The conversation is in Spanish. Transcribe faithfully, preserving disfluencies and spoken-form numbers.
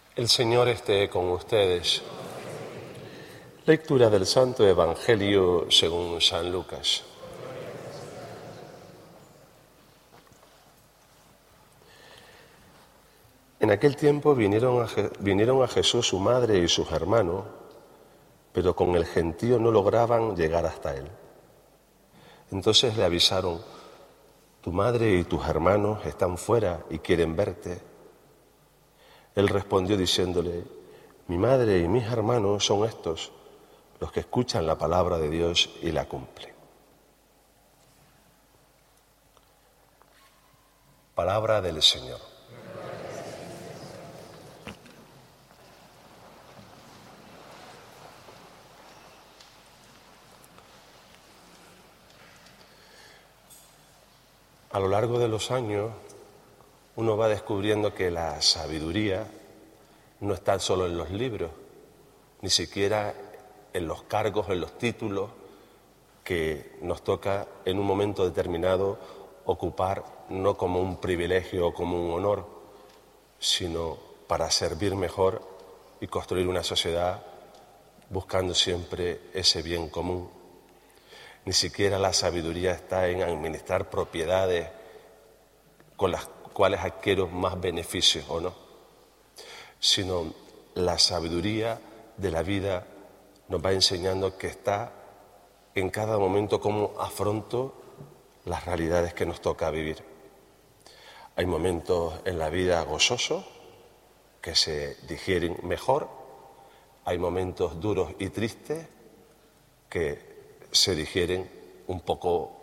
El Señor esté con ustedes. Lectura del Santo Evangelio según San Lucas. En aquel tiempo vinieron a, Je- vinieron a Jesús su madre y sus hermanos, pero con el gentío no lograban llegar hasta él. Entonces le avisaron: tu madre y tus hermanos están fuera y quieren verte. Él respondió diciéndole: mi madre y mis hermanos son estos, los que escuchan la palabra de Dios y la cumplen. Palabra del Señor. A lo largo de los años, uno va descubriendo que la sabiduría no está solo en los libros, ni siquiera en los cargos, en los títulos que nos toca en un momento determinado ocupar, no como un privilegio o como un honor, sino para servir mejor y construir una sociedad buscando siempre ese bien común. Ni siquiera la sabiduría está en administrar propiedades con las cuales adquiero más beneficios o no, sino la sabiduría de la vida nos va enseñando que está en cada momento cómo afronto las realidades que nos toca vivir. Hay momentos en la vida gozosos que se digieren mejor, hay momentos duros y tristes que se digieren un poco